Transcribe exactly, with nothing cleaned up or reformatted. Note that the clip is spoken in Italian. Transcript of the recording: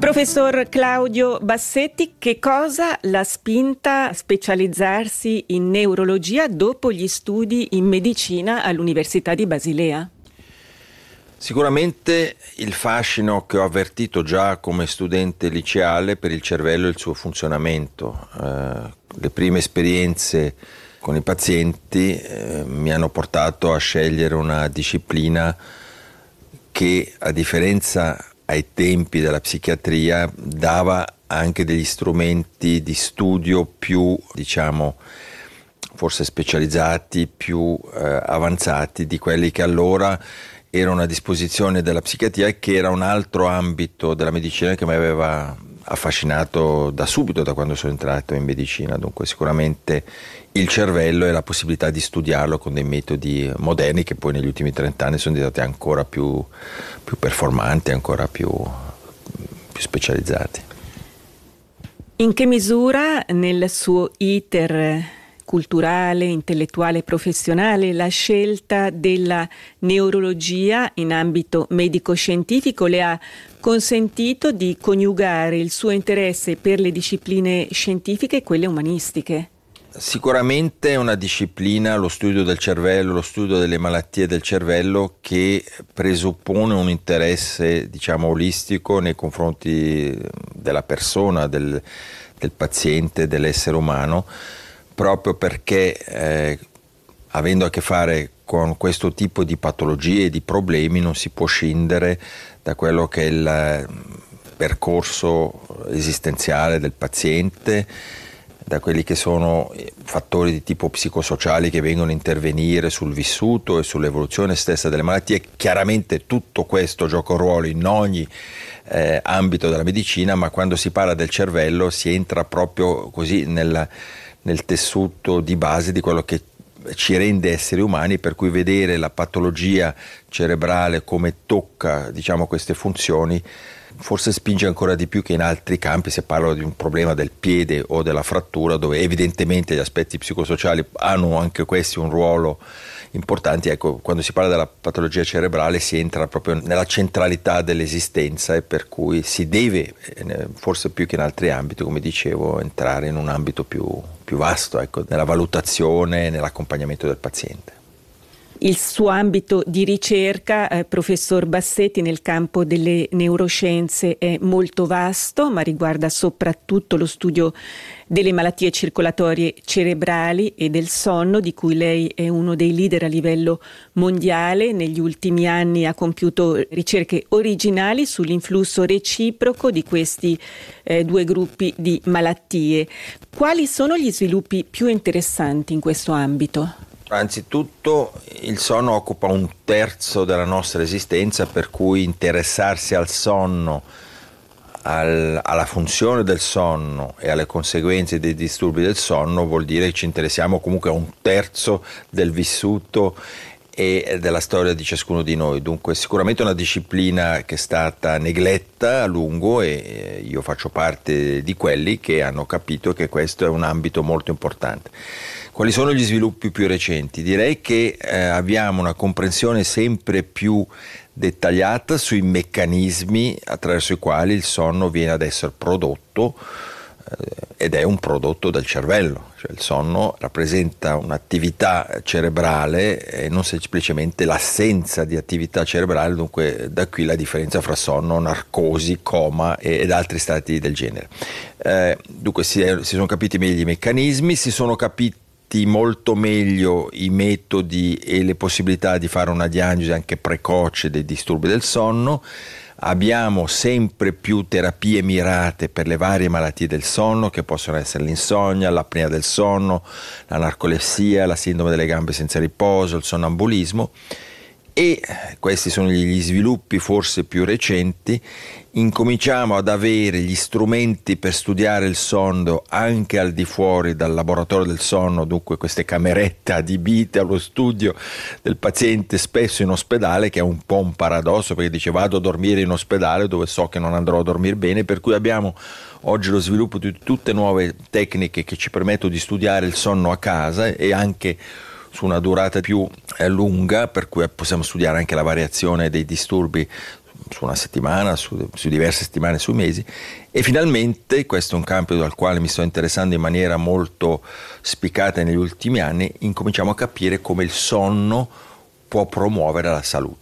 Professor Claudio Bassetti, che cosa l'ha spinta a specializzarsi in neurologia dopo gli studi in medicina all'Università di Basilea? Sicuramente il fascino che ho avvertito già come studente liceale per il cervello e il suo funzionamento. Eh, le prime esperienze con i pazienti eh, mi hanno portato a scegliere una disciplina che, a differenza ai tempi della psichiatria, dava anche degli strumenti di studio più, diciamo, forse specializzati, più eh, avanzati di quelli che allora erano a disposizione della psichiatria, e che era un altro ambito della medicina che mi aveva affascinato da subito, da quando sono entrato in medicina. Dunque sicuramente il cervello e la possibilità di studiarlo con dei metodi moderni che poi negli ultimi trent'anni sono diventati ancora più, più performanti, ancora più, più specializzati. In che misura nel suo iter culturale, intellettuale e professionale la scelta della neurologia in ambito medico-scientifico le ha consentito di coniugare il suo interesse per le discipline scientifiche e quelle umanistiche? Sicuramente è una disciplina, lo studio del cervello, lo studio delle malattie del cervello, che presuppone un interesse, diciamo, olistico nei confronti della persona, del, del paziente, dell'essere umano, proprio perché eh, avendo a che fare con questo tipo di patologie e di problemi non si può scindere da quello che è il percorso esistenziale del paziente, da quelli che sono fattori di tipo psicosociali che vengono a intervenire sul vissuto e sull'evoluzione stessa delle malattie. Chiaramente tutto questo gioca un ruolo in ogni eh, ambito della medicina, ma quando si parla del cervello si entra proprio così nel, nel tessuto di base di quello che ci rende esseri umani, per cui vedere la patologia cerebrale come tocca, diciamo, queste funzioni forse spinge ancora di più che in altri campi. Se parlo di un problema del piede o della frattura, dove evidentemente gli aspetti psicosociali hanno anche questi un ruolo importante, ecco, quando si parla della patologia cerebrale si entra proprio nella centralità dell'esistenza, e per cui si deve, forse più che in altri ambiti, come dicevo, entrare in un ambito più, più vasto, ecco, nella valutazione e nell'accompagnamento del paziente. Il suo ambito di ricerca, eh, professor Bassetti, nel campo delle neuroscienze è molto vasto, ma riguarda soprattutto lo studio delle malattie circolatorie cerebrali e del sonno, di cui lei è uno dei leader a livello mondiale. Negli ultimi anni ha compiuto ricerche originali sull'influsso reciproco di questi eh, due gruppi di malattie. Quali sono gli sviluppi più interessanti in questo ambito? Anzitutto il sonno occupa un terzo della nostra esistenza, per cui interessarsi al sonno, al, alla funzione del sonno e alle conseguenze dei disturbi del sonno vuol dire che ci interessiamo comunque a un terzo del vissuto e della storia di ciascuno di noi. Dunque sicuramente è una disciplina che è stata negletta a lungo, e io faccio parte di quelli che hanno capito che questo è un ambito molto importante. Quali sono gli sviluppi più recenti? Direi che eh, abbiamo una comprensione sempre più dettagliata sui meccanismi attraverso i quali il sonno viene ad essere prodotto, eh, ed è un prodotto del cervello. Cioè, il sonno rappresenta un'attività cerebrale e non semplicemente l'assenza di attività cerebrale, dunque da qui la differenza fra sonno, narcosi, coma ed altri stati del genere. Eh, dunque si, è, si sono capiti meglio i meccanismi, si sono capiti molto meglio i metodi e le possibilità di fare una diagnosi anche precoce dei disturbi del sonno. Abbiamo sempre più terapie mirate per le varie malattie del sonno, che possono essere l'insonnia, l'apnea del sonno, la narcolepsia, la sindrome delle gambe senza riposo, il sonnambulismo. E questi sono gli sviluppi forse più recenti. Incominciamo ad avere gli strumenti per studiare il sonno anche al di fuori dal laboratorio del sonno, dunque queste camerette adibite allo studio del paziente, spesso in ospedale, che è un po' un paradosso, perché dice vado a dormire in ospedale dove so che non andrò a dormire bene, per cui abbiamo oggi lo sviluppo di tutte nuove tecniche che ci permettono di studiare il sonno a casa e anche su una durata più lunga, per cui possiamo studiare anche la variazione dei disturbi su una settimana, su, su diverse settimane, su mesi, e finalmente, questo è un campo al quale mi sto interessando in maniera molto spiccata negli ultimi anni, incominciamo a capire come il sonno può promuovere la salute.